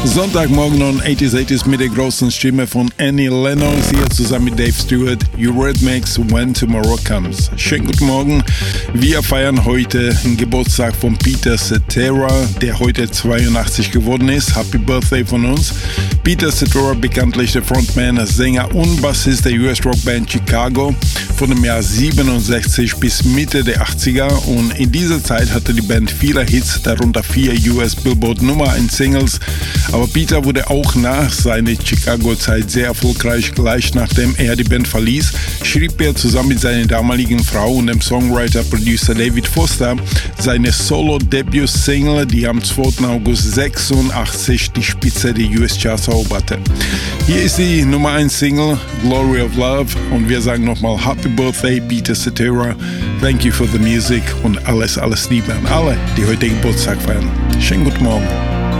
Sonntagmorgen on 80s mit der großen Stimme von Annie Lennox hier zusammen mit Dave Stewart. Eurythmics, When Tomorrow Comes. Schönen guten Morgen. Wir feiern heute den Geburtstag von Peter Cetera, der heute 82 geworden ist. Happy Birthday von uns. Peter Cetera, bekanntlich der Frontman, Sänger und Bassist der US-Rockband Chicago von dem Jahr 67 bis Mitte der 80er, und in dieser Zeit hatte die Band viele Hits, darunter 4 US Billboard Nummer 1 Singles. Aber Peter wurde auch nach seiner Chicago-Zeit sehr erfolgreich. Gleich nachdem er die Band verließ, schrieb er zusammen mit seiner damaligen Frau und dem Songwriter-Producer David Foster seine Solo-Debut-Single, die am 2. August 86 die Spitze der US-Charts eroberte. Hier ist die Nummer 1 Single, Glory of Love, und wir sagen nochmal Happy Birthday, Peter Cetera. Thank you for the music und alles Liebe an alle, die heute Geburtstag feiern. Schönen guten Morgen.